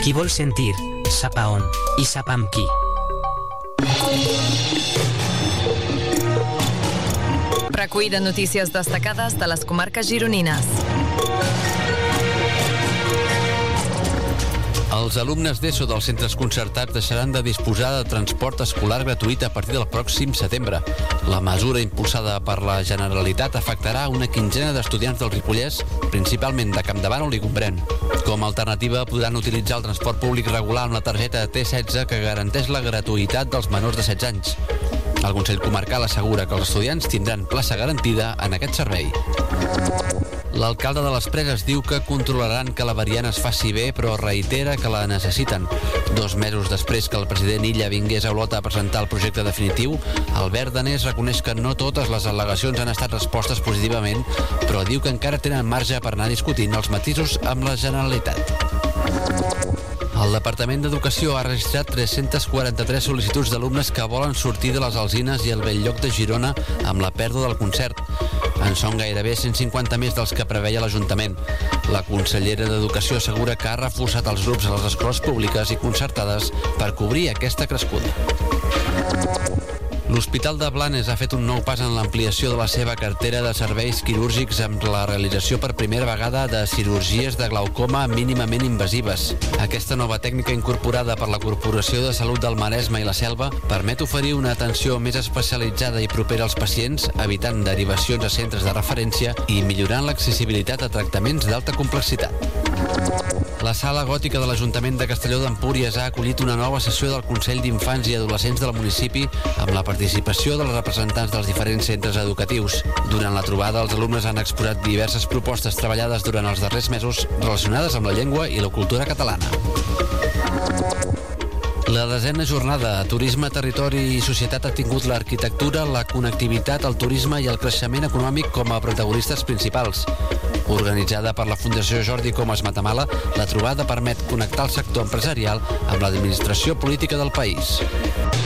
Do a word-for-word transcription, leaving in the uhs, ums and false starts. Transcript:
Qui vol sentir, sap a on i sap amb qui. Recull de notícies destacades de les comarques gironines. Els alumnes d'ESO dels centres concertats deixaran de disposar de transport escolar gratuït a partir del pròxim setembre. La mesura impulsada per la Generalitat afectarà una quinzena d'estudiants del Ripollès, principalment de Campdevànol i Gombrèn. Com a alternativa, podran utilitzar el transport públic regular amb la targeta T setze que garanteix la gratuïtat dels menors de setze anys. El Consell Comarcal assegura que els estudiants tindran plaça garantida en aquest servei. L'alcalde de les Preses diu que controlaran que la variant es faci bé, però reitera que la necessiten. Dos mesos després que el president Illa vingués a Olot a presentar el projecte definitiu, Albert Danés reconeix que no totes les al·legacions han estat respostes positivament, però diu que encara tenen marge per anar discutint els matisos amb la Generalitat. El Departament d'Educació ha registrat tres-centes quaranta-tres sol·licituds d'alumnes que volen sortir de les Alzines i el Belllloc de Girona amb la pèrdua del concert. En són gairebé cent cinquanta més dels que preveia l'Ajuntament. La consellera d'Educació assegura que ha reforçat els grups a les escoles públiques i concertades per cobrir aquesta crescuda. L'Hospital de Blanes ha fet un nou pas en l'ampliació de la seva cartera de serveis quirúrgics amb la realització per primera vegada de cirurgies de glaucoma mínimament invasives. Aquesta nova tècnica incorporada per la Corporació de Salut del Maresme i la Selva permet oferir una atenció més especialitzada i propera als pacients, evitant derivacions a centres de referència i millorant l'accessibilitat a tractaments d'alta complexitat. La Sala Gòtica de l'Ajuntament de Castelló d'Empúries ha acollit una nova sessió del Consell d'Infants i Adolescents del municipi amb la participació dels representants dels diferents centres educatius. Durant la trobada, els alumnes han exposat diverses propostes treballades durant els darrers mesos relacionades amb la llengua i la cultura catalana. La desena jornada Turisme, Territori i Societat ha tingut l'arquitectura, la connectivitat, el turisme i el creixement econòmic com a protagonistes principals. Organitzada per la Fundació Jordi Comas Matamala, la trobada permet connectar el sector empresarial amb l'administració política del país.